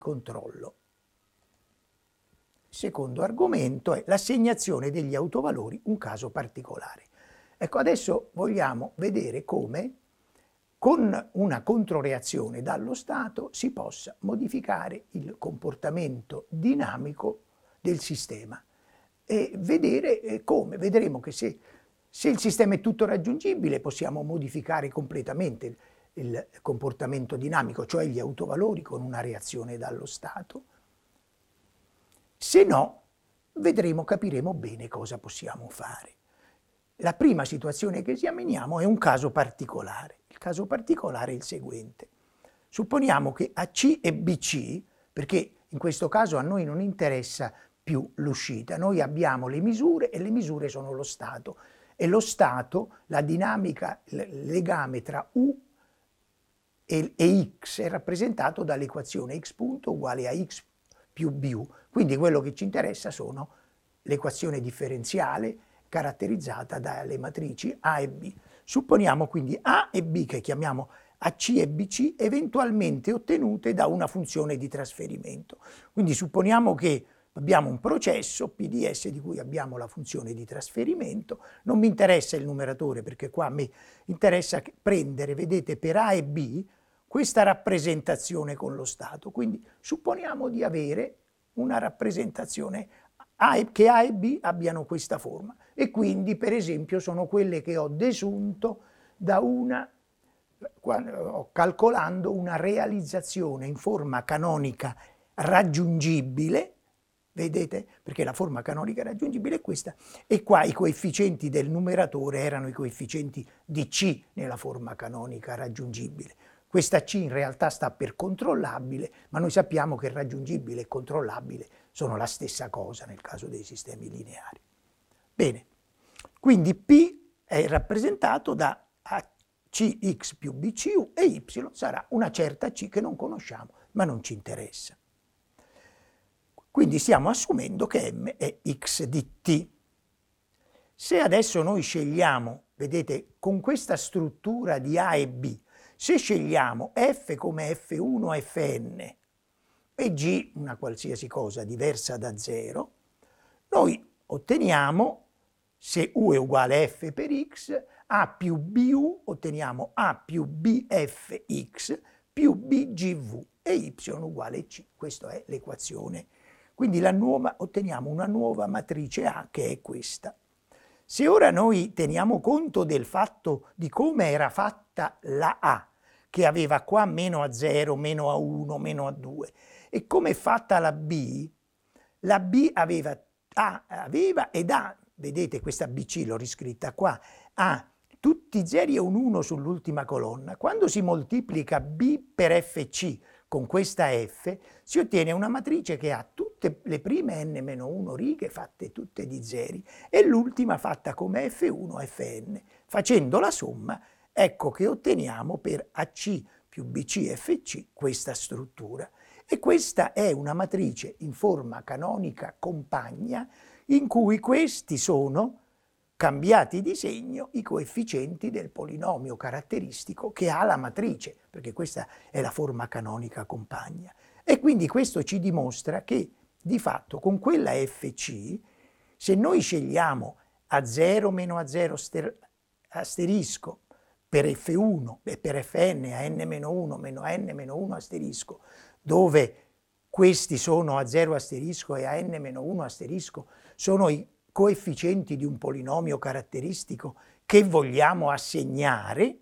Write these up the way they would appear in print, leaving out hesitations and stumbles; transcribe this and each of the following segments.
controllo. Il secondo argomento è l'assegnazione degli autovalori, un caso particolare. Ecco, adesso vogliamo vedere come con una controreazione dallo stato si possa modificare il comportamento dinamico del sistema e vedere come. Vedremo che se il sistema è tutto raggiungibile possiamo modificare completamente il comportamento dinamico, cioè gli autovalori con una reazione dallo stato. Se no, capiremo bene cosa possiamo fare. La prima situazione che esaminiamo è un caso particolare. Il caso particolare è il seguente. Supponiamo che AC e BC, perché in questo caso a noi non interessa più l'uscita, noi abbiamo le misure e le misure sono lo stato. E lo stato, la dinamica, il legame tra U e X è rappresentato dall'equazione x punto uguale a x più bu. Quindi quello che ci interessa sono l'equazione differenziale caratterizzata dalle matrici A e B. Supponiamo quindi A e B, che chiamiamo AC e BC, eventualmente ottenute da una funzione di trasferimento. Quindi supponiamo che abbiamo un processo PDS di cui abbiamo la funzione di trasferimento. Non mi interessa il numeratore perché qua a me interessa prendere, vedete, per A e B questa rappresentazione con lo stato. Quindi supponiamo di avere una rappresentazione che A e B abbiano questa forma e quindi per esempio sono quelle che ho desunto calcolando una realizzazione in forma canonica raggiungibile, vedete? Perché la forma canonica raggiungibile è questa e qua i coefficienti del numeratore erano i coefficienti di C nella forma canonica raggiungibile. Questa C in realtà sta per controllabile, ma noi sappiamo che raggiungibile e controllabile sono la stessa cosa nel caso dei sistemi lineari. Bene, quindi P è rappresentato da Cx più Bcu e Y sarà una certa C che non conosciamo, ma non ci interessa. Quindi stiamo assumendo che M è x di t. Se adesso noi scegliamo, vedete, con questa struttura di A e B, se scegliamo F come F1 Fn e G una qualsiasi cosa diversa da 0, noi otteniamo, se U è uguale a F per X, A più BU otteniamo A più BFX più BGV e Y uguale C. Questa è l'equazione. Quindi otteniamo una nuova matrice A che è questa. Se ora noi teniamo conto del fatto di come era fatta la A, che aveva qua meno A0, meno A1, meno A2, e come è fatta la B aveva ed ha, vedete questa BC l'ho riscritta qua, ha tutti 0 e un 1 sull'ultima colonna. Quando si moltiplica B per FC con questa F, si ottiene una matrice che ha tutte le prime n-1 righe fatte tutte di zeri e l'ultima fatta come F1 Fn. Facendo la somma, ecco che otteniamo per AC più BC FC questa struttura. E questa è una matrice in forma canonica compagna in cui questi sono cambiati di segno i coefficienti del polinomio caratteristico che ha la matrice, perché questa è la forma canonica compagna. E quindi questo ci dimostra che, di fatto, con quella FC, se noi scegliamo A0 meno A0 asterisco per F1 e per Fn a n-1 meno a n-1 asterisco, dove questi sono A0 asterisco e a n-1 asterisco sono i coefficienti di un polinomio caratteristico che vogliamo assegnare,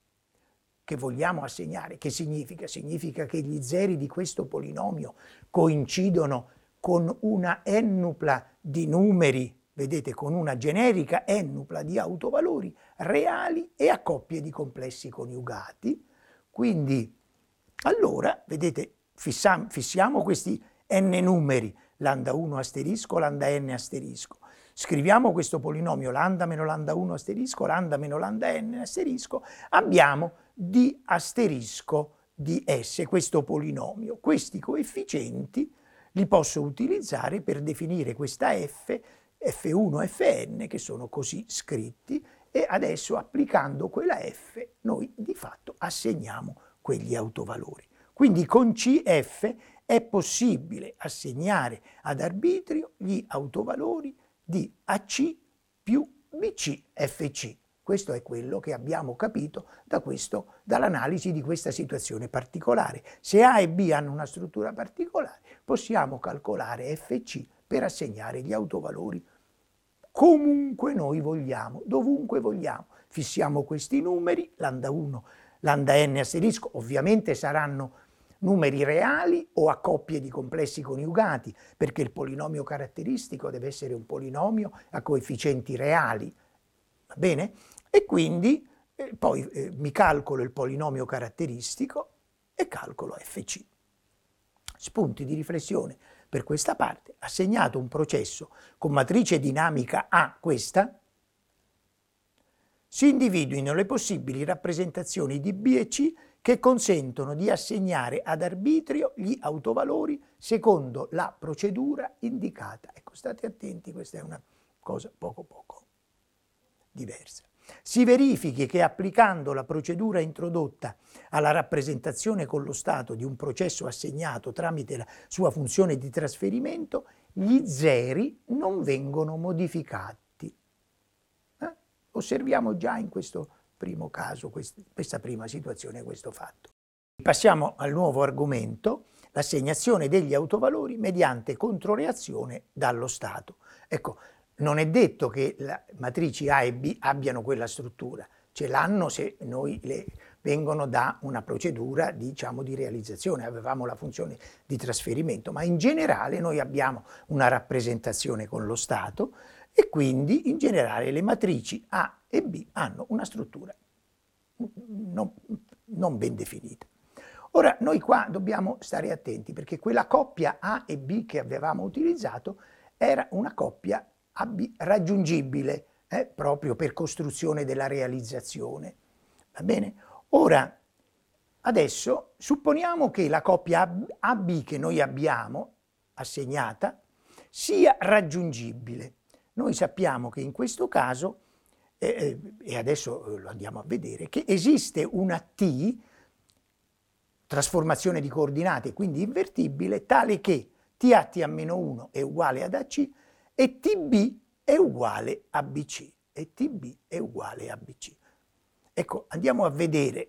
che significa? Significa che gli zeri di questo polinomio coincidono con una n-nupla di numeri, vedete, con una generica n-nupla di autovalori reali e a coppie di complessi coniugati. Quindi, allora, vedete, fissiamo questi n numeri, lambda 1 asterisco, lambda n asterisco. Scriviamo questo polinomio lambda meno lambda 1 asterisco, lambda meno lambda n asterisco, abbiamo d asterisco di S, questo polinomio. Questi coefficienti li posso utilizzare per definire questa F, F1 Fn, che sono così scritti, e adesso applicando quella F noi di fatto assegniamo quegli autovalori. Quindi con CF è possibile assegnare ad arbitrio gli autovalori di AC più BC FC. Questo è quello che abbiamo capito dall'analisi di questa situazione particolare. Se A e B hanno una struttura particolare, possiamo calcolare FC per assegnare gli autovalori comunque noi vogliamo, dovunque vogliamo. Fissiamo questi numeri, lambda 1, lambda n asterisco, ovviamente saranno numeri reali o a coppie di complessi coniugati, perché il polinomio caratteristico deve essere un polinomio a coefficienti reali, va bene? E quindi poi mi calcolo il polinomio caratteristico e calcolo FC. Spunti di riflessione per questa parte: assegnato un processo con matrice dinamica A, questa, si individuino le possibili rappresentazioni di B e C che consentono di assegnare ad arbitrio gli autovalori secondo la procedura indicata. Ecco, state attenti, questa è una cosa poco diversa. Si verifichi che applicando la procedura introdotta alla rappresentazione con lo stato di un processo assegnato tramite la sua funzione di trasferimento, gli zeri non vengono modificati. Osserviamo già in questo primo caso, questa prima situazione, questo fatto. Passiamo al nuovo argomento, l'assegnazione degli autovalori mediante controreazione dallo stato. Ecco, non è detto che le matrici A e B abbiano quella struttura, ce l'hanno se noi le vengono da una procedura, diciamo, di realizzazione, avevamo la funzione di trasferimento, ma in generale noi abbiamo una rappresentazione con lo stato e quindi in generale le matrici A e B hanno una struttura non ben definita. Ora noi qua dobbiamo stare attenti perché quella coppia A e B che avevamo utilizzato era una coppia AB raggiungibile, proprio per costruzione della realizzazione. Va bene? Ora, adesso supponiamo che la coppia AB che noi abbiamo assegnata sia raggiungibile. Noi sappiamo che in questo caso, e adesso lo andiamo a vedere, che esiste una T, trasformazione di coordinate, quindi invertibile, tale che TAT-1 è uguale ad AC e TB è uguale a BC. E TB è uguale a BC. Ecco, andiamo a vedere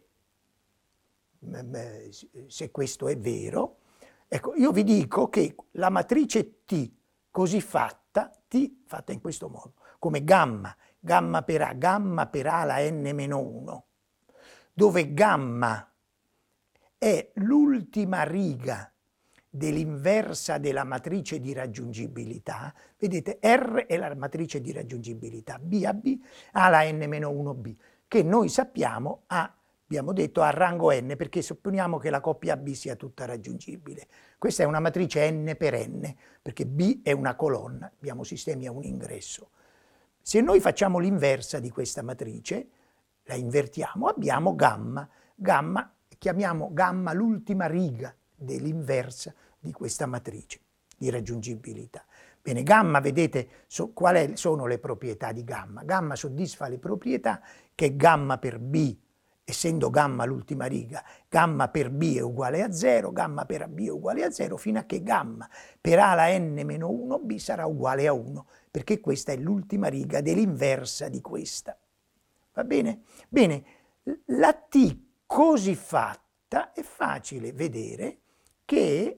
se questo è vero. Ecco, io vi dico che la matrice T così fatta, T fatta in questo modo, come gamma per A, gamma per A alla n-1, dove gamma è l'ultima riga dell'inversa della matrice di raggiungibilità, vedete R è la matrice di raggiungibilità, B a B alla n-1b, che noi sappiamo abbiamo detto ha rango n perché supponiamo che la coppia B sia tutta raggiungibile. Questa è una matrice n per n, perché B è una colonna, abbiamo sistemi a un ingresso. Se noi facciamo l'inversa di questa matrice, la invertiamo, abbiamo gamma, chiamiamo gamma l'ultima riga dell'inversa di questa matrice di raggiungibilità. Bene, gamma, vedete quali sono le proprietà di gamma? Gamma soddisfa le proprietà che gamma per B, essendo gamma l'ultima riga, gamma per B è uguale a 0, gamma per AB è uguale a 0, fino a che gamma per A alla n-1b sarà uguale a 1, perché questa è l'ultima riga dell'inversa di questa. Va bene? Bene, la T così fatta è facile vedere che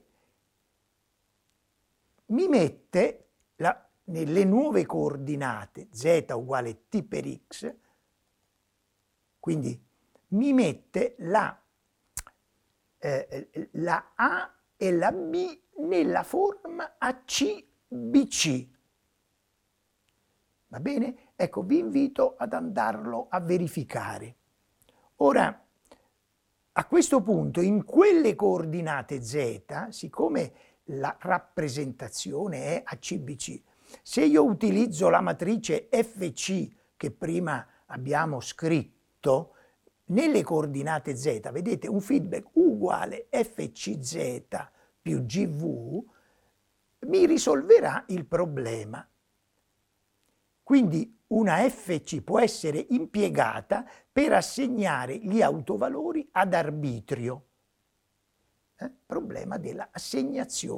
mi mette nelle nuove coordinate z uguale t per x, quindi mi mette la A e la B nella forma ACBC. Va bene? Ecco, vi invito ad andarlo a verificare. Ora, a questo punto, in quelle coordinate z, siccome la rappresentazione è ACBC, se io utilizzo la matrice FC che prima abbiamo scritto, nelle coordinate z, vedete, un feedback uguale FCZ più GV mi risolverà il problema. Quindi una FC può essere impiegata per assegnare gli autovalori ad arbitrio. problema della assegnazione.